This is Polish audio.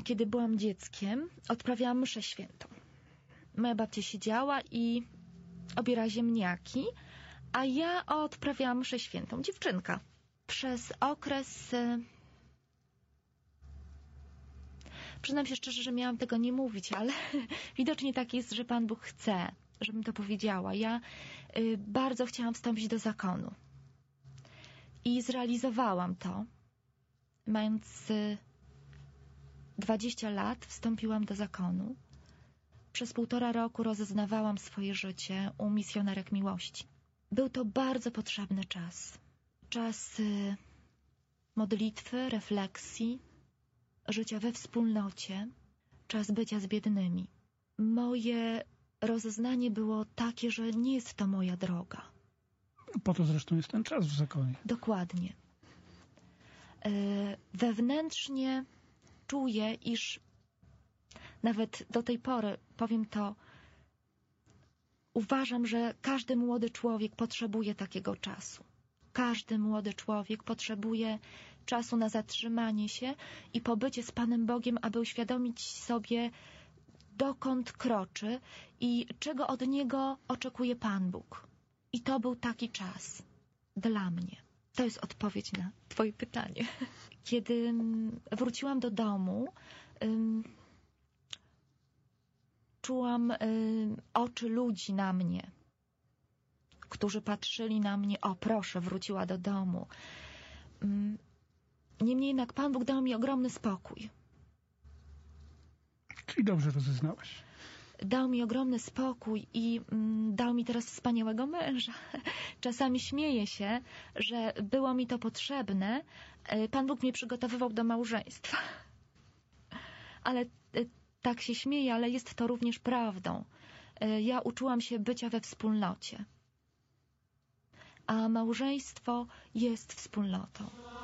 kiedy byłam dzieckiem, odprawiałam mszę świętą. Moja babcia siedziała i obierała ziemniaki, a ja odprawiałam mszę świętą. Dziewczynka. Przez okres... Przyznam się szczerze, że miałam tego nie mówić, ale widocznie tak jest, że Pan Bóg chce, żebym to powiedziała. Ja bardzo chciałam wstąpić do zakonu. I zrealizowałam to. Mając 20 lat wstąpiłam do zakonu. Przez 1,5 roku rozeznawałam swoje życie u misjonerek miłości. Był to bardzo potrzebny czas. Czas modlitwy, refleksji, życia we wspólnocie, czas bycia z biednymi. Moje rozeznanie było takie, że nie jest to moja droga. Po to zresztą jest ten czas w zakonie. Dokładnie. Wewnętrznie czuję, iż nawet do tej pory, powiem to, uważam, że każdy młody człowiek potrzebuje takiego czasu. Każdy młody człowiek potrzebuje czasu na zatrzymanie się i pobycie z Panem Bogiem, aby uświadomić sobie, dokąd kroczy i czego od Niego oczekuje Pan Bóg. I to był taki czas dla mnie. To jest odpowiedź na Twoje pytanie. Kiedy wróciłam do domu, czułam oczy ludzi na mnie, którzy patrzyli na mnie, o proszę, wróciła do domu. Niemniej jednak Pan Bóg dał mi ogromny spokój. Czyli dobrze rozeznałaś. Dał mi ogromny spokój i dał mi teraz wspaniałego męża. Czasami śmieję się, że było mi to potrzebne. Pan Bóg mnie przygotowywał do małżeństwa. Ale tak się śmieję, ale jest to również prawdą. Ja uczyłam się bycia we wspólnocie. A małżeństwo jest wspólnotą.